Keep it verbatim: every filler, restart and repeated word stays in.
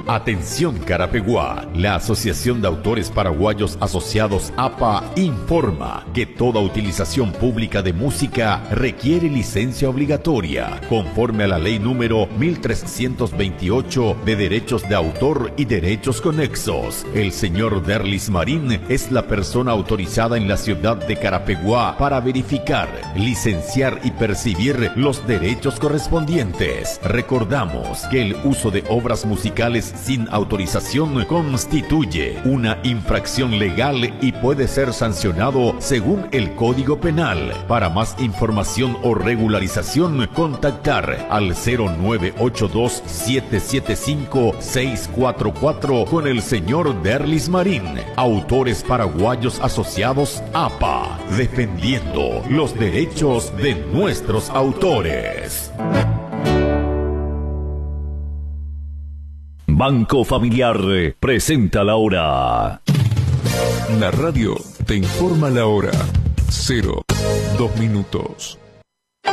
Atención Carapeguá, la Asociación de Autores Paraguayos Asociados A P A informa que toda utilización pública de música requiere licencia obligatoria, conforme a la ley número mil trescientos veintiocho de Derechos de Autor y Derechos Conexos. El señor Derlis Marín es la persona autorizada en la ciudad de Carapeguá para verificar, licenciar y percibir los derechos correspondientes. Recordamos que el uso de obras musicales sin autorización constituye una infracción legal y puede ser sancionado según el Código Penal. Para más información o regularización, contactar al cero nueve ocho dos, siete siete cinco, seis cuatro cuatro con el señor Derlis Marín. Autores Paraguayos Asociados A P A, defendiendo los derechos de nuestros autores. Banco Familiar presenta la hora. La radio te informa la hora. Cero, dos minutos.